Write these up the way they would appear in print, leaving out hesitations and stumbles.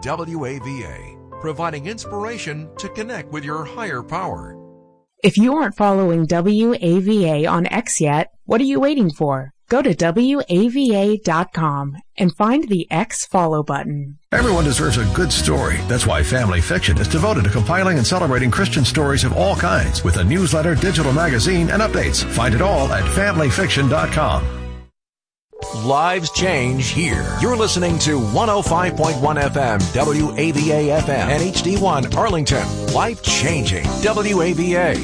WAVA, providing inspiration to connect with your higher power. If you aren't following WAVA on X yet, what are you waiting for? Go to WAVA.com and find the X follow button. Everyone deserves a good story. That's why Family Fiction is devoted to compiling and celebrating Christian stories of all kinds with a newsletter, digital magazine, and updates. Find it all at FamilyFiction.com. Lives change here. You're listening to 105.1 FM, WAVA FM, and HD1 Arlington. Life changing WAVA.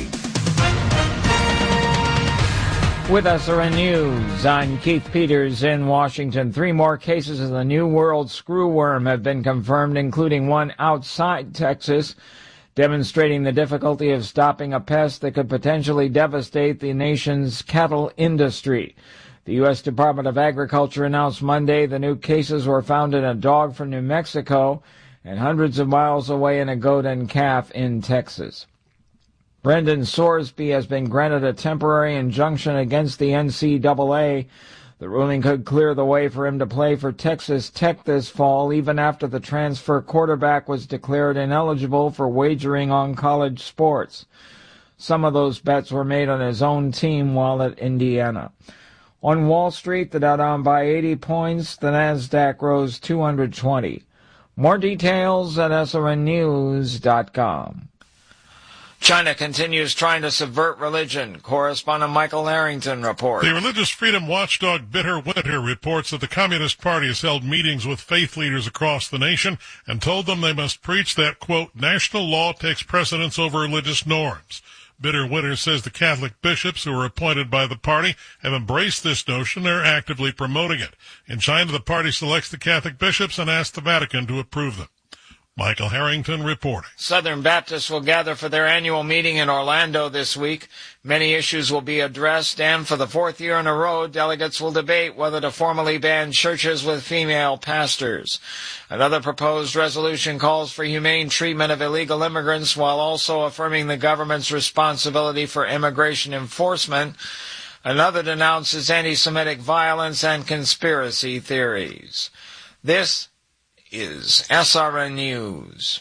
With SRN News, I'm Keith Peters in Washington. 3 more cases of the New World screwworm have been confirmed, including one outside Texas, demonstrating the difficulty of stopping a pest that could potentially devastate the nation's cattle industry. The U.S. Department of Agriculture announced Monday the new cases were found in a dog from New Mexico and hundreds of miles away in a goat and calf in Texas. Brendan Sorsby has been granted a temporary injunction against the NCAA. The ruling could clear the way for him to play for Texas Tech this fall, even after the transfer quarterback was declared ineligible for wagering on college sports. Some of those bets were made on his own team while at Indiana. On Wall Street, the Dow down by 80 points, the Nasdaq rose 220. More details at srnnews.com. China continues trying to subvert religion. Correspondent Michael Harrington reports. The religious freedom watchdog Bitter Winter reports that the Communist Party has held meetings with faith leaders across the nation and told them they must preach that, quote, national law takes precedence over religious norms. Bitter Winter says the Catholic bishops who are appointed by the party have embraced this notion and are actively promoting it. In China, the party selects the Catholic bishops and asks the Vatican to approve them. Michael Harrington reporting. Southern Baptists will gather for their annual meeting in Orlando this week. Many issues will be addressed, and for the 4th year in a row, delegates will debate whether to formally ban churches with female pastors. Another proposed resolution calls for humane treatment of illegal immigrants while also affirming the government's responsibility for immigration enforcement. Another denounces anti-Semitic violence and conspiracy theories. This is SRN News.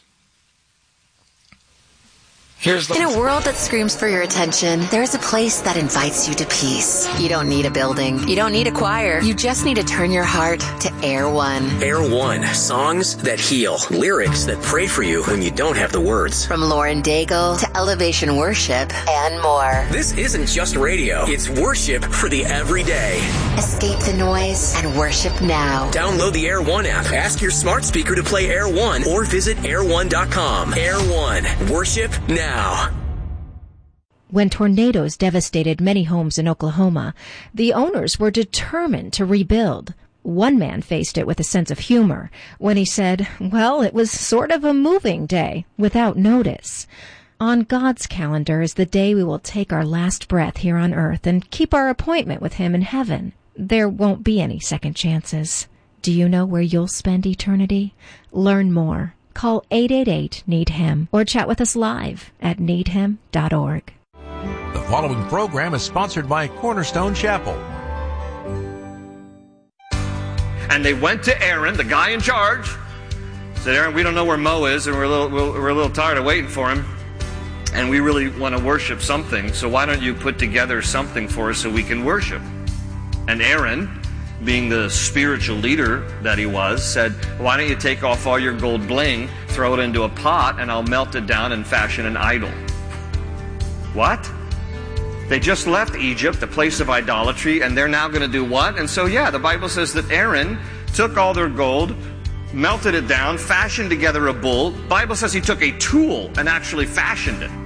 In a world that screams for your attention, there's a place that invites you to peace. You don't need a building. You don't need a choir. You just need to turn your heart to Air One. Air One. Songs that heal. Lyrics that pray for you when you don't have the words. From Lauren Daigle to Elevation Worship and more. This isn't just radio. It's worship for the everyday. Escape the noise and worship now. Download the Air One app. Ask your smart speaker to play Air One or visit air1.com. Air One. Worship now. When tornadoes devastated many homes in Oklahoma, the owners were determined to rebuild. One man faced it with a sense of humor when he said, well, it was sort of a moving day without notice. On God's calendar is the day we will take our last breath here on earth and keep our appointment with Him in heaven. There won't be any second chances. Do you know where you'll spend eternity? Learn more. Call 888-NEED-HIM or chat with us live at needhim.org. The following program is sponsored by Cornerstone Chapel. And they went to Aaron, the guy in charge, said, Aaron, we don't know where Mo is, and we're a little tired of waiting for him, and we really want to worship something, so why don't you put together something for us so we can worship? And Aaron, being the spiritual leader that he was, said, why don't you take off all your gold bling, throw it into a pot, and I'll melt it down and fashion an idol. What? They just left Egypt, the place of idolatry, and they're now going to do what? And so, the Bible says that Aaron took all their gold, melted it down, fashioned together a bull. The Bible says he took a tool and actually fashioned it.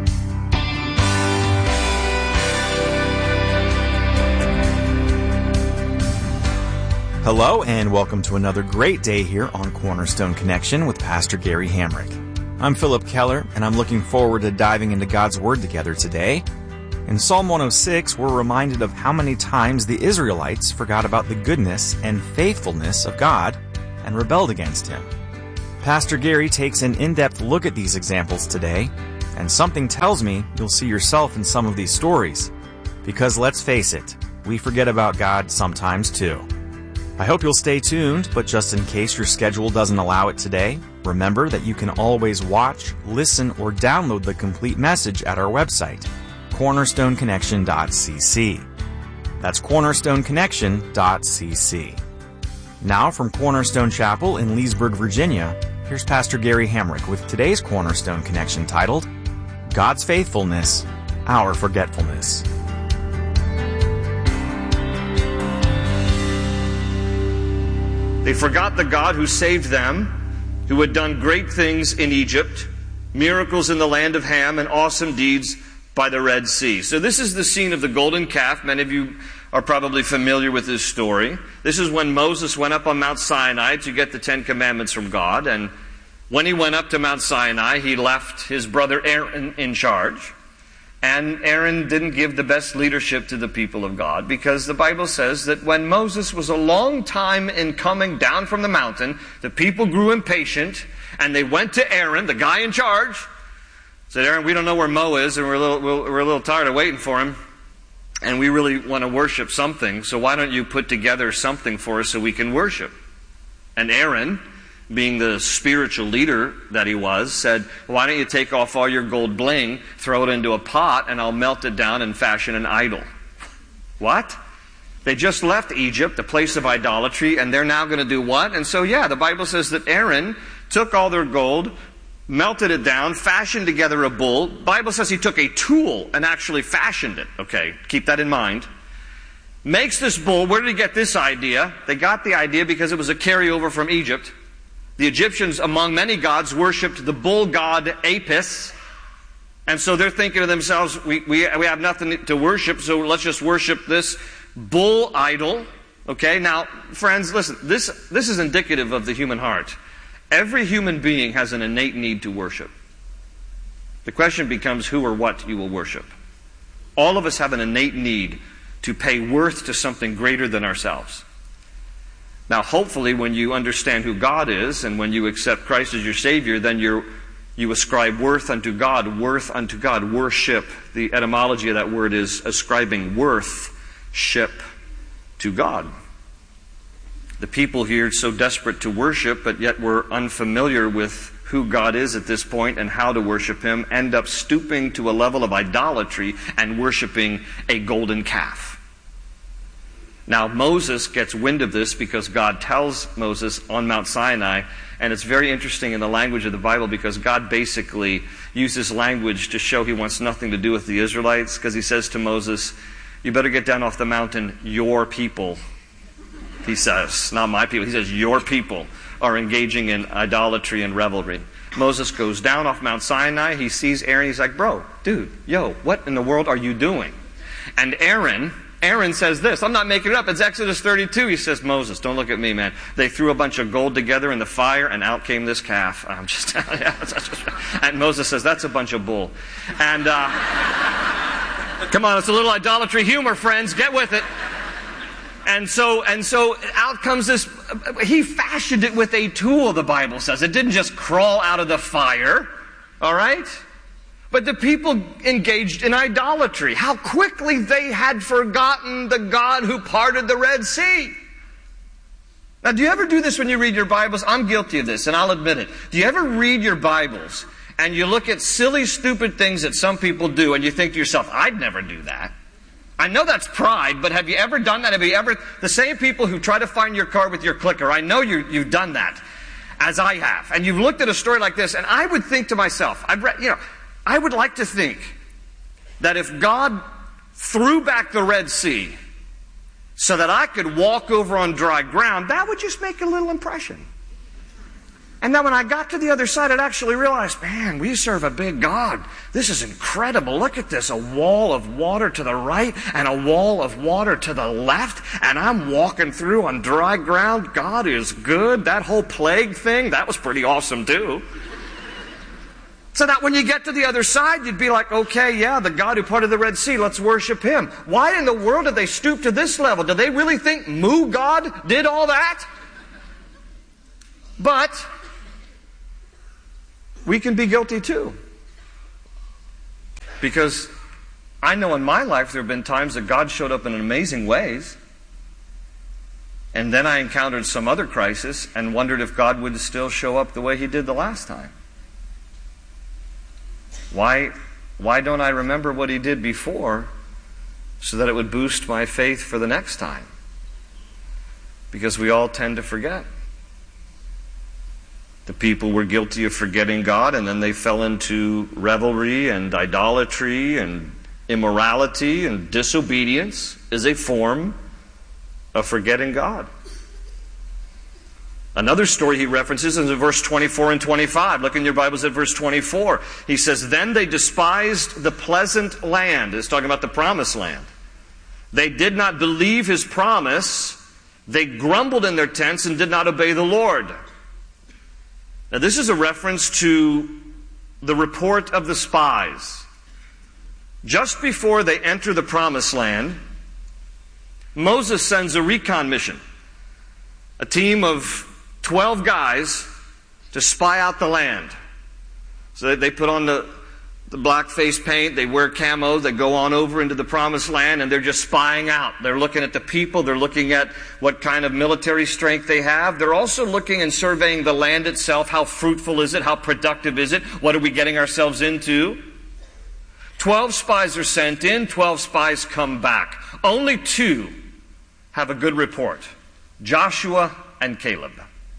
Hello, and welcome to another great day here on Cornerstone Connection with Pastor Gary Hamrick. I'm Philip Keller, and I'm looking forward to diving into God's Word together today. In Psalm 106, we're reminded of how many times the Israelites forgot about the goodness and faithfulness of God and rebelled against Him. Pastor Gary takes an in-depth look at these examples today, and something tells me you'll see yourself in some of these stories. Because let's face it, we forget about God sometimes too. I hope you'll stay tuned, but just in case your schedule doesn't allow it today, remember that you can always watch, listen, or download the complete message at our website, cornerstoneconnection.cc. That's cornerstoneconnection.cc. Now from Cornerstone Chapel in Leesburg, Virginia, here's Pastor Gary Hamrick with today's Cornerstone Connection titled, God's Faithfulness, Our Forgetfulness. They forgot the God who saved them, who had done great things in Egypt, miracles in the land of Ham, and awesome deeds by the Red Sea. So this is the scene of the golden calf. Many of you are probably familiar with this story. This is when Moses went up on Mount Sinai to get the Ten Commandments from God. And when he went up to Mount Sinai, he left his brother Aaron in charge. And Aaron didn't give the best leadership to the people of God, because the Bible says that when Moses was a long time in coming down from the mountain, the people grew impatient, and they went to Aaron, the guy in charge, said, Aaron, we don't know where Mo is, and we're a little tired of waiting for him, and we really want to worship something, so why don't you put together something for us so we can worship? And Aaron, being the spiritual leader that he was, said, why don't you take off all your gold bling, throw it into a pot, and I'll melt it down and fashion an idol. What? They just left Egypt, the place of idolatry, and they're now going to do what? And so, the Bible says that Aaron took all their gold, melted it down, fashioned together a bull. The Bible says he took a tool and actually fashioned it. Okay, keep that in mind. Makes this bull. Where did he get this idea? They got the idea because it was a carryover from Egypt. The Egyptians, among many gods, worshipped the bull god Apis. And so they're thinking to themselves, we have nothing to worship, so let's just worship this bull idol. Okay, now, friends, listen, this is indicative of the human heart. Every human being has an innate need to worship. The question becomes who or what you will worship. All of us have an innate need to pay worth to something greater than ourselves. Now, hopefully, when you understand who God is, and when you accept Christ as your Savior, then you ascribe worth unto God, worship. The etymology of that word is ascribing worth-ship to God. The people here are so desperate to worship, but yet we're unfamiliar with who God is at this point and how to worship Him, end up stooping to a level of idolatry and worshiping a golden calf. Now, Moses gets wind of this because God tells Moses on Mount Sinai, and it's very interesting in the language of the Bible because God basically uses language to show He wants nothing to do with the Israelites, because He says to Moses, you better get down off the mountain, your people. He says, not my people. He says, your people are engaging in idolatry and revelry. Moses goes down off Mount Sinai. He sees Aaron. He's like, bro, dude, what in the world are you doing? And Aaron says this. I'm not making it up. It's Exodus 32. He says, Moses, don't look at me, man. They threw a bunch of gold together in the fire, and out came this calf. I'm just, and Moses says, that's a bunch of bull. And, come on, it's a little idolatry humor, friends. Get with it. And so out comes this. He fashioned it with a tool, the Bible says. It didn't just crawl out of the fire. All right? But the people engaged in idolatry. How quickly they had forgotten the God who parted the Red Sea. Now, do you ever do this when you read your Bibles? I'm guilty of this, and I'll admit it. Do you ever read your Bibles and you look at silly, stupid things that some people do, and you think to yourself, I'd never do that? I know that's pride, but have you ever done that? Have you ever, the same people who try to find your car with your clicker, I know you've done that, as I have. And you've looked at a story like this, and I would think to myself, I would like to think that if God threw back the Red Sea so that I could walk over on dry ground, that would just make a little impression. And then when I got to the other side, I'd actually realized, man, we serve a big God. This is incredible. Look at this. A wall of water to the right and a wall of water to the left. And I'm walking through on dry ground. God is good. That whole plague thing, that was pretty awesome too. So that when you get to the other side, you'd be like, okay, yeah, the God who parted the Red Sea, let's worship Him. Why in the world did they stoop to this level? Did they really think Moo God did all that? But we can be guilty too. Because I know in my life there have been times that God showed up in amazing ways. And then I encountered some other crisis and wondered if God would still show up the way He did the last time. Why don't I remember what He did before so that it would boost my faith for the next time? Because we all tend to forget. The people were guilty of forgetting God, and then they fell into revelry and idolatry and immorality, and disobedience is a form of forgetting God. Another story he references is in verse 24 and 25. Look in your Bibles at verse 24. He says, "Then they despised the pleasant land." It's talking about the promised land. "They did not believe His promise. They grumbled in their tents and did not obey the Lord." Now this is a reference to the report of the spies. Just before they enter the promised land, Moses sends a recon mission. A team of 12 guys to spy out the land. So they put on the black face paint, they wear camo, they go on over into the promised land, and they're just spying out. They're looking at the people, they're looking at what kind of military strength they have. They're also looking and surveying the land itself. How fruitful is it? How productive is it? What are we getting ourselves into? 12 spies are sent in, 12 spies come back. Only 2 have a good report. Joshua and Caleb.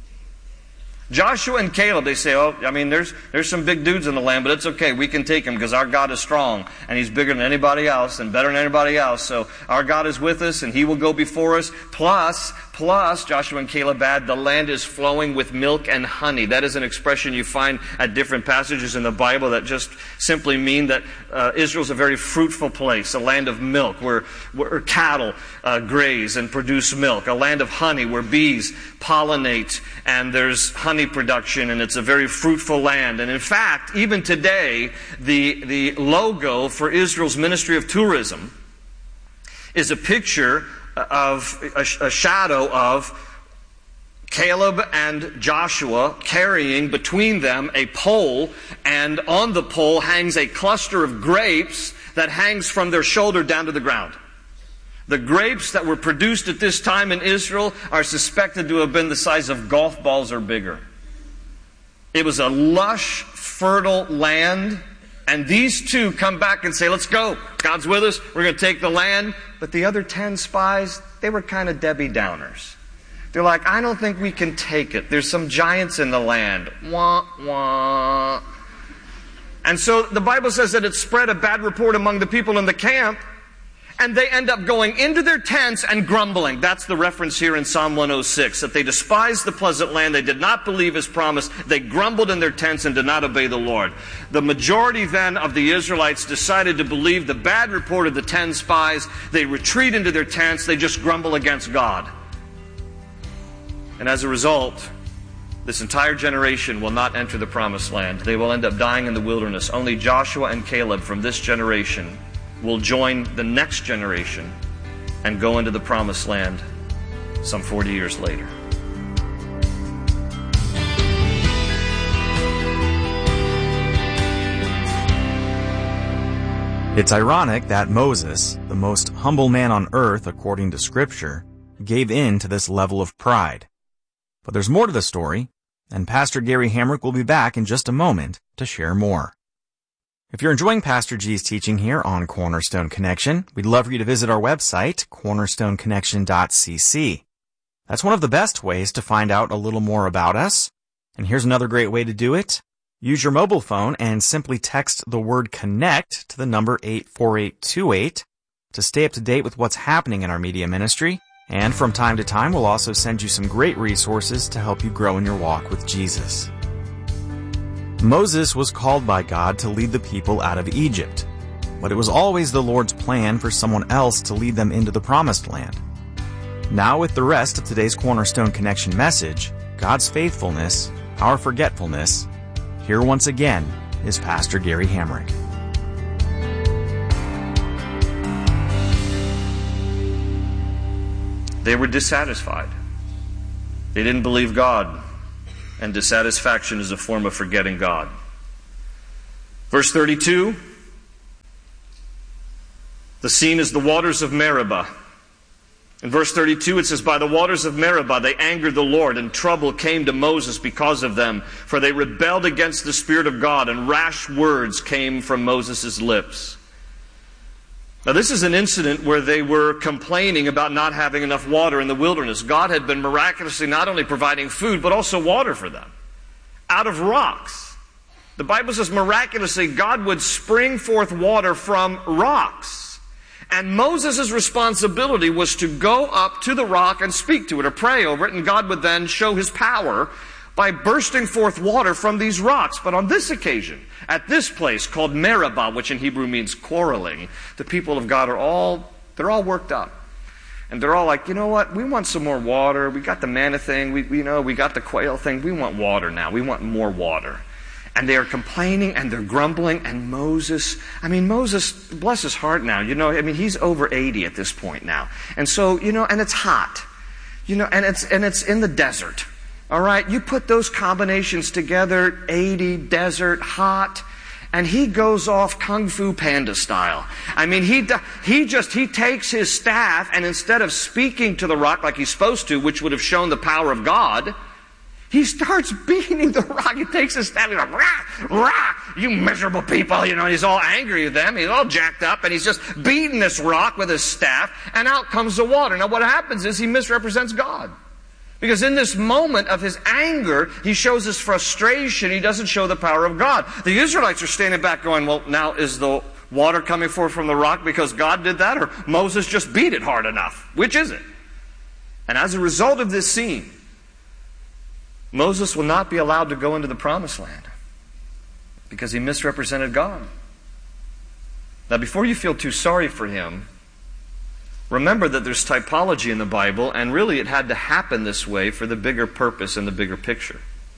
Joshua and Caleb, they say, there's some big dudes in the land, but it's okay. We can take them because our God is strong, and He's bigger than anybody else and better than anybody else. So our God is with us, and He will go before us. Plus, Joshua and Caleb add, the land is flowing with milk and honey. That is an expression you find at different passages in the Bible that just simply mean that Israel's a very fruitful place, a land of milk where cattle graze and produce milk, a land of honey where bees pollinate and there's honey production, and it's a very fruitful land. And in fact, even today, the logo for Israel's Ministry of Tourism is a picture of a shadow of Caleb and Joshua carrying between them a pole, and on the pole hangs a cluster of grapes that hangs from their shoulder down to the ground. The grapes that were produced at this time in Israel are suspected to have been the size of golf balls or bigger. It was a lush, fertile land. And these 2 come back and say, let's go. God's with us. We're going to take the land. But the other 10 spies, they were kind of Debbie Downers. They're like, I don't think we can take it. There's some giants in the land. Wah, wah. And so the Bible says that it spread a bad report among the people in the camp. And they end up going into their tents and grumbling. That's the reference here in Psalm 106, that they despised the pleasant land. They did not believe His promise. They grumbled in their tents and did not obey the Lord. The majority then of the Israelites decided to believe the bad report of the 10 spies. They retreat into their tents. They just grumble against God. And as a result, this entire generation will not enter the promised land. They will end up dying in the wilderness. Only Joshua and Caleb from this generation will join the next generation and go into the promised land some 40 years later. It's ironic that Moses, the most humble man on earth according to Scripture, gave in to this level of pride. But there's more to the story, and Pastor Gary Hamrick will be back in just a moment to share more. If you're enjoying Pastor G's teaching here on Cornerstone Connection, we'd love for you to visit our website, cornerstoneconnection.cc. That's one of the best ways to find out a little more about us. And here's another great way to do it. Use your mobile phone and simply text the word CONNECT to the number 84828 to stay up to date with what's happening in our media ministry. And from time to time, we'll also send you some great resources to help you grow in your walk with Jesus. Moses was called by God to lead the people out of Egypt, but it was always the Lord's plan for someone else to lead them into the promised land. Now with the rest of today's Cornerstone Connection message, God's faithfulness, our forgetfulness, here once again is Pastor Gary Hamrick. They were dissatisfied. They didn't believe God. And dissatisfaction is a form of forgetting God. Verse 32, the scene is the waters of Meribah. In verse 32 it says, by the waters of Meribah they angered the Lord, and trouble came to Moses because of them, for they rebelled against the Spirit of God, and rash words came from Moses' lips. Now this is an incident where they were complaining about not having enough water in the wilderness. God had been miraculously not only providing food, but also water for them, out of rocks. The Bible says miraculously God would spring forth water from rocks. And Moses' responsibility was to go up to the rock and speak to it or pray over it, and God would then show His power by bursting forth water from these rocks. But on this occasion, at this place called Meribah, which in Hebrew means quarreling, the people of God they're all worked up. And they're all like, you know what, we want some more water. We got the manna thing, we got the quail thing. We want water now. We want more water. And they are complaining and they're grumbling, and Moses, bless his heart now, he's over 80 at this point now. And so, and it's hot, and it's in the desert. All right, you put those combinations together, 80, desert, hot, and he goes off Kung Fu Panda style. He takes his staff, and instead of speaking to the rock like he's supposed to, which would have shown the power of God, he starts beating the rock. He takes his staff. He's like, rah, rah, you miserable people. And he's all angry with them. He's all jacked up. And he's just beating this rock with his staff. And out comes the water. Now what happens is he misrepresents God. Because in this moment of his anger, he shows his frustration. He doesn't show the power of God. The Israelites are standing back going, well, now is the water coming forth from the rock because God did that? Or Moses just beat it hard enough? Which is it? And as a result of this scene, Moses will not be allowed to go into the promised land because he misrepresented God. Now, before you feel too sorry for him, remember that there's typology in the Bible, and really it had to happen this way for the bigger purpose and the bigger picture.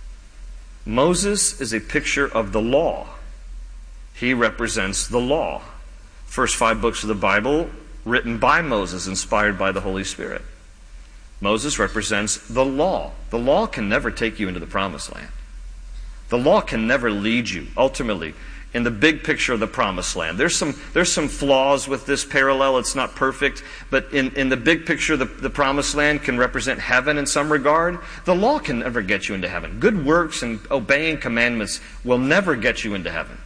Moses is a picture of the law. He represents the law. First 5 books of the Bible written by Moses, inspired by the Holy Spirit. Moses represents the law. The law can never take you into the promised land. The law can never lead you, ultimately, in the big picture of the promised land. There's some flaws with this parallel. It's not perfect. But in the big picture, the promised land can represent heaven in some regard. The law can never get you into heaven. Good works and obeying commandments will never get you into heaven.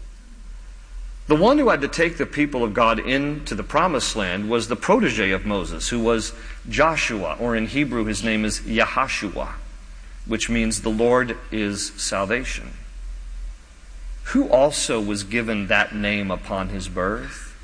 The one who had to take the people of God into the promised land was the protege of Moses, who was Joshua, or in Hebrew his name is Yahashua, which means the Lord is salvation. Who also was given that name upon his birth?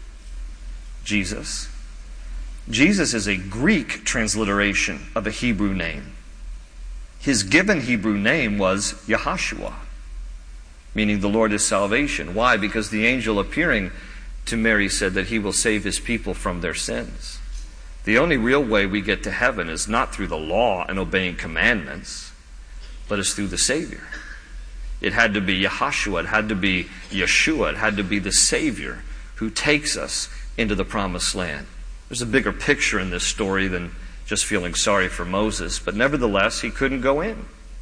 Jesus. Jesus is a Greek transliteration of a Hebrew name. His given Hebrew name was Yahashua, meaning the Lord is salvation. Why? Because the angel appearing to Mary said that he will save his people from their sins. The only real way we get to heaven is not through the law and obeying commandments, but it's through the Savior. It had to be Yahashua, it had to be Yeshua, it had to be the Savior who takes us into the promised land. There's a bigger picture in this story than just feeling sorry for Moses, but nevertheless, he couldn't go in.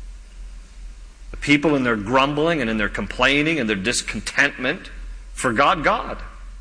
The people in their grumbling and in their complaining and their discontentment forgot God.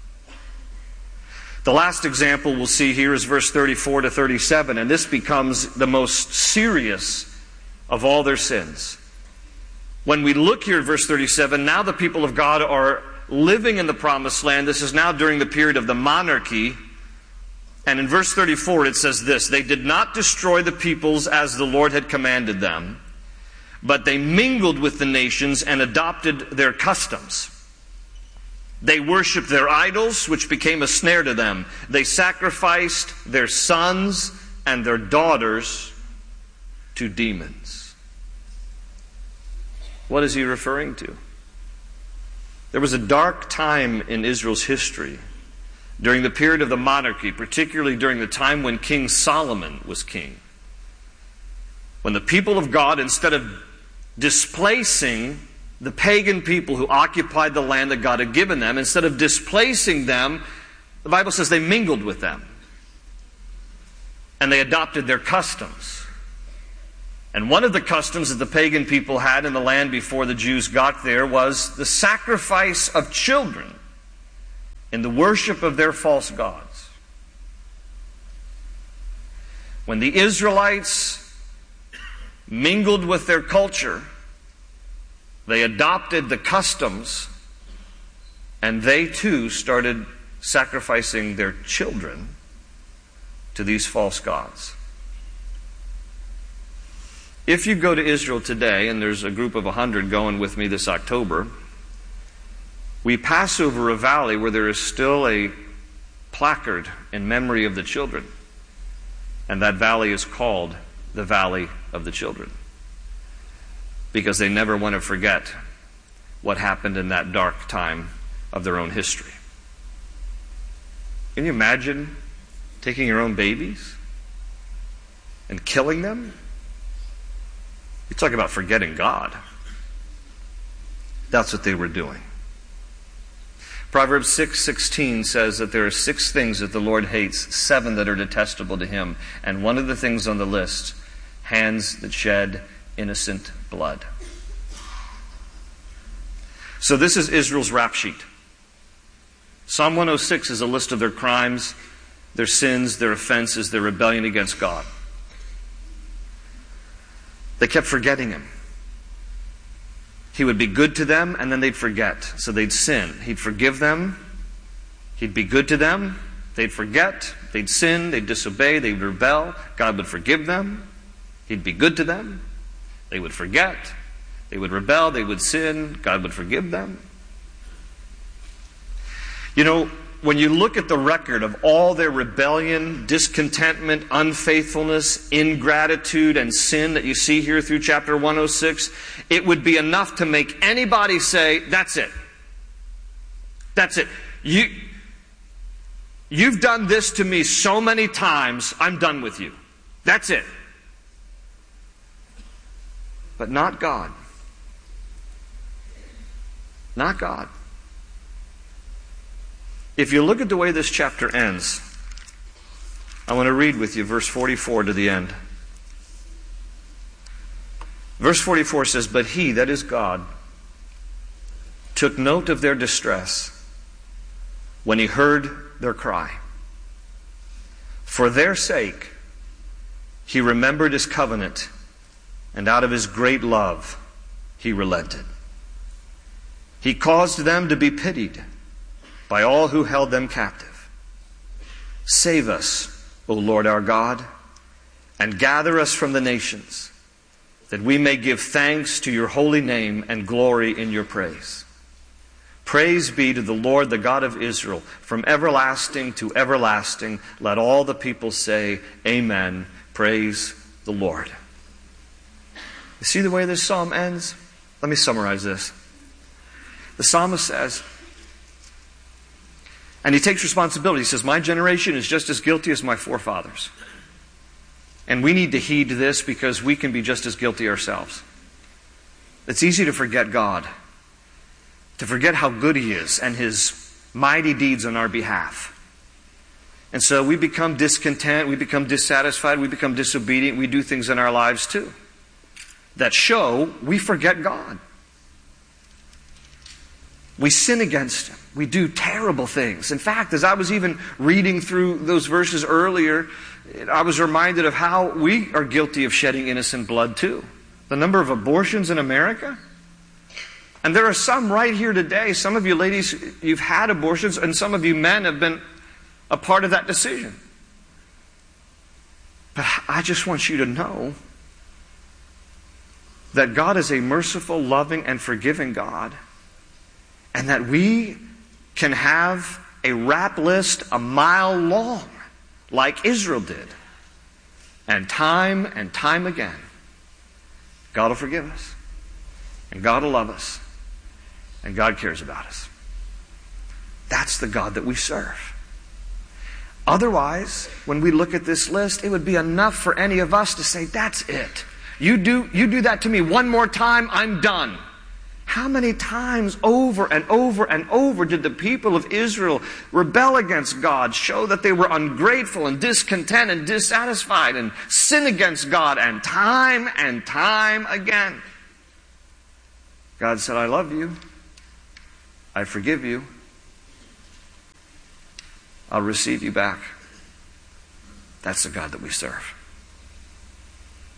The last example we'll see here is verse 34 to 37, and this becomes the most serious of all their sins. When we look here at verse 37, now the people of God are living in the promised land. This is now during the period of the monarchy. And in verse 34 it says this, they did not destroy the peoples as the Lord had commanded them, but they mingled with the nations and adopted their customs. They worshipped their idols, which became a snare to them. They sacrificed their sons and their daughters to demons. What is he referring to? There was a dark time in Israel's history during the period of the monarchy, particularly during the time when King Solomon was king, when the people of God, instead of displacing the pagan people who occupied the land that God had given them, instead of displacing them, the Bible says they mingled with them. And they adopted their customs. And one of the customs that the pagan people had in the land before the Jews got there was the sacrifice of children in the worship of their false gods. When the Israelites mingled with their culture, they adopted the customs, and they too started sacrificing their children to these false gods. If you go to Israel today, and there's a group of 100 going with me this October, we pass over a valley where there is still a placard in memory of the children. And that valley is called the Valley of the Children, because they never want to forget what happened in that dark time of their own history. Can you imagine taking your own babies and killing them? You talk about forgetting God. That's what they were doing. Proverbs 6:16 says that there are 6 things that the Lord hates, 7 that are detestable to him. And one of the things on the list, hands that shed innocent blood. So this is Israel's rap sheet. Psalm 106 is a list of their crimes, their sins, their offenses, their rebellion against God. They kept forgetting him. He would be good to them, and then they'd forget. So they'd sin. He'd forgive them. He'd be good to them. They'd forget. They'd sin. They'd disobey. They'd rebel. God would forgive them. He'd be good to them. They would forget. They would rebel. They would sin. God would forgive them. You know, when you look at the record of all their rebellion, discontentment, unfaithfulness, ingratitude, and sin that you see here through chapter 106, it would be enough to make anybody say, that's it. That's it. You've done this to me so many times, I'm done with you. That's it. But not God. Not God. If you look at the way this chapter ends, I want to read with you verse 44 to the end. Verse 44 says, "But he," that is God, "took note of their distress when he heard their cry. For their sake, he remembered his covenant, and out of his great love, he relented. He caused them to be pitied by all who held them captive. Save us, O Lord our God, and gather us from the nations, that we may give thanks to your holy name and glory in your praise. Praise be to the Lord, the God of Israel, from everlasting to everlasting. Let all the people say, Amen. Praise the Lord." You see the way this psalm ends? Let me summarize this. The psalmist says, and he takes responsibility. He says, my generation is just as guilty as my forefathers. And we need to heed this because we can be just as guilty ourselves. It's easy to forget God, to forget how good he is and his mighty deeds on our behalf. And so we become discontent, we become dissatisfied, we become disobedient, we do things in our lives too that show we forget God. We sin against him. We do terrible things. In fact, as I was even reading through those verses earlier, I was reminded of how we are guilty of shedding innocent blood too. The number of abortions in America. And there are some right here today. Some of you ladies, you've had abortions, and some of you men have been a part of that decision. But I just want you to know that God is a merciful, loving, and forgiving God. And that we can have a rap list a mile long, like Israel did. And time again, God will forgive us. And God will love us. And God cares about us. That's the God that we serve. Otherwise, when we look at this list, it would be enough for any of us to say, that's it. You do that to me one more time, I'm done. How many times over and over and over did the people of Israel rebel against God, show that they were ungrateful and discontent and dissatisfied, and sin against God, and time again? God said, I love you. I forgive you. I'll receive you back. That's the God that we serve.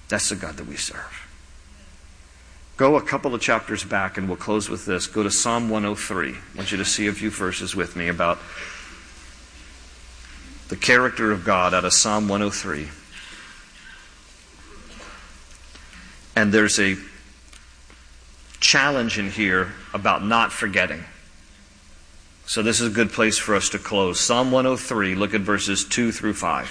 That's the God that we serve. Go a couple of chapters back, and we'll close with this. Go to Psalm 103. I want you to see a few verses with me about the character of God out of Psalm 103. And there's a challenge in here about not forgetting. So this is a good place for us to close. Psalm 103, look at verses 2 through 5.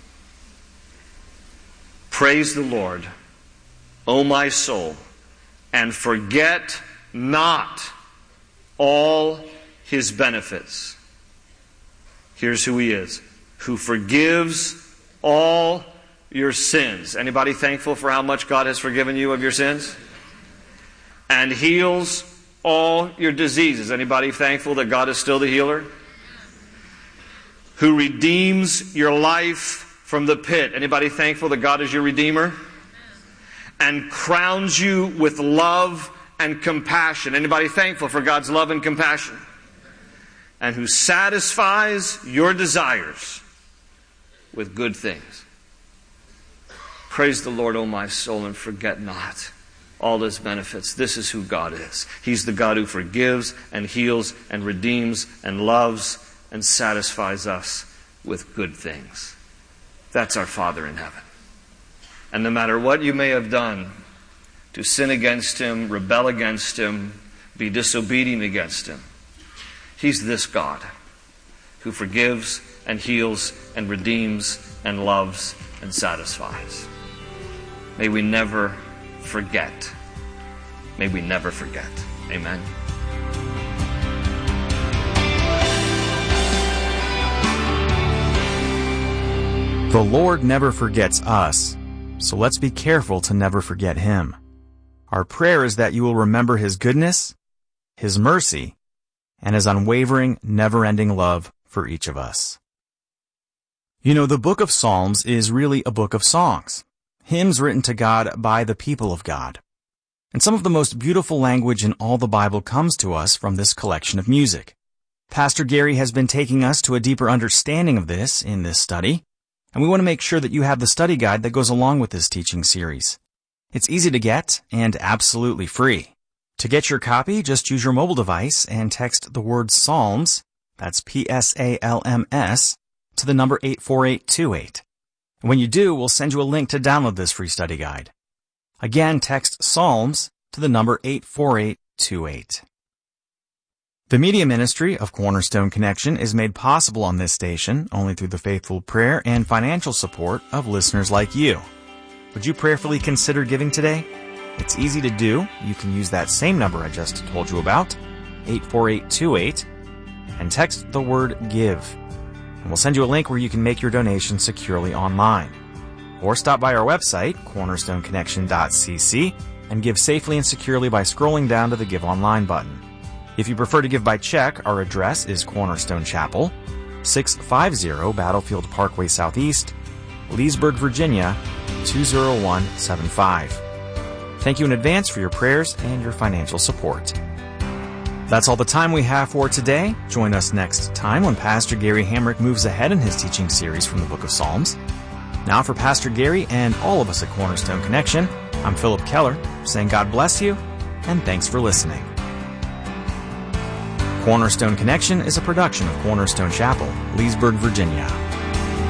Praise the Lord, O my soul, and forget not all His benefits. Here's who He is, who forgives all your sins. Anybody thankful for how much God has forgiven you of your sins? And heals all your diseases. Anybody thankful that God is still the healer? Who redeems your life from the pit. Anybody thankful that God is your Redeemer? And crowns you with love and compassion. Anybody thankful for God's love and compassion? And who satisfies your desires with good things. Praise the Lord, O my soul, and forget not all His benefits. This is who God is. He's the God who forgives and heals and redeems and loves and satisfies us with good things. That's our Father in heaven. And no matter what you may have done to sin against Him, rebel against Him, be disobedient against Him, He's this God who forgives and heals and redeems and loves and satisfies. May we never forget. May we never forget. Amen. The Lord never forgets us, so let's be careful to never forget Him. Our prayer is that you will remember His goodness, His mercy, and His unwavering, never-ending love for each of us. You know, the book of Psalms is really a book of songs, hymns written to God by the people of God. And some of the most beautiful language in all the Bible comes to us from this collection of music. Pastor Gary has been taking us to a deeper understanding of this in this study, and we want to make sure that you have the study guide that goes along with this teaching series. It's easy to get and absolutely free. To get your copy, just use your mobile device and text the word Psalms, that's Psalms, to the number 84828. And when you do, we'll send you a link to download this free study guide. Again, text Psalms to the number 84828. The media ministry of Cornerstone Connection is made possible on this station only through the faithful prayer and financial support of listeners like you. Would you prayerfully consider giving today? It's easy to do. You can use that same number I just told you about, 84828, and text the word GIVE. And we'll send you a link where you can make your donation securely online. Or stop by our website, cornerstoneconnection.cc, and give safely and securely by scrolling down to the Give Online button. If you prefer to give by check, our address is Cornerstone Chapel, 650 Battlefield Parkway Southeast, Leesburg, Virginia, 20175. Thank you in advance for your prayers and your financial support. That's all the time we have for today. Join us next time when Pastor Gary Hamrick moves ahead in his teaching series from the book of Psalms. Now for Pastor Gary and all of us at Cornerstone Connection, I'm Philip Keller, saying God bless you, and thanks for listening. Cornerstone Connection is a production of Cornerstone Chapel, Leesburg, Virginia.